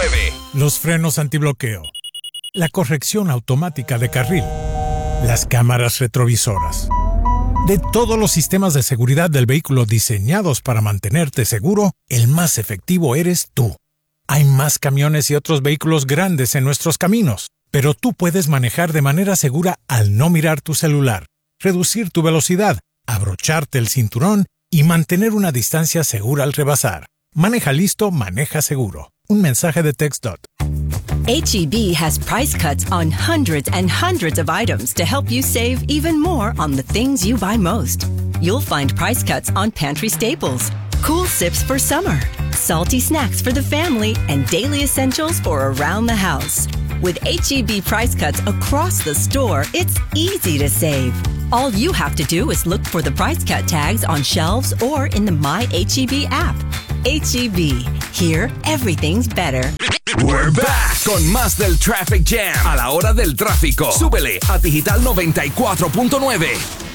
Los frenos antibloqueo, la corrección automática de carril, las cámaras retrovisoras. De todos los sistemas de seguridad del vehículo diseñados para mantenerte seguro, el más efectivo eres tú. Hay más camiones y otros vehículos grandes en nuestros caminos, pero tú puedes manejar de manera segura al no mirar tu celular, reducir tu velocidad, abrocharte el cinturón y mantener una distancia segura al rebasar. Maneja listo, maneja seguro. Un mensaje de TxDOT. H-E-B has price cuts on hundreds and hundreds of items to help you save even more on the things you buy most. You'll find price cuts on pantry staples, cool sips for summer, salty snacks for the family, and daily essentials for around the house. With H-E-B price cuts across the store, it's easy to save. All you have to do is look for the price cut tags on shelves or in the My H-E-B app. H-E-B. Here, everything's better. We're back con más del Traffic Jam a la hora del tráfico. Súbele a Digital 94.9.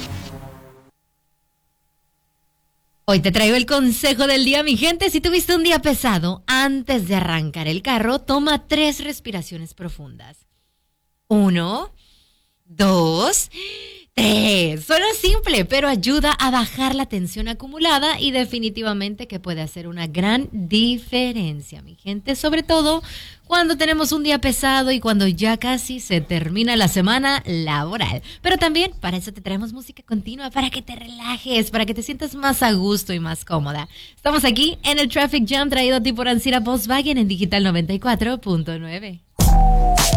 Hoy te traigo el consejo del día, mi gente. Si tuviste un día pesado, antes de arrancar el carro, toma 3 respiraciones profundas. 1, 2, 3. Suena simple, pero ayuda a bajar la tensión acumulada y definitivamente que puede hacer una gran diferencia, mi gente. Sobre todo cuando tenemos un día pesado y cuando ya casi se termina la semana laboral. Pero también para eso te traemos música continua, para que te relajes, para que te sientas más a gusto y más cómoda. Estamos aquí en el Traffic Jam traído a ti por Ancira Volkswagen en Digital 94.9.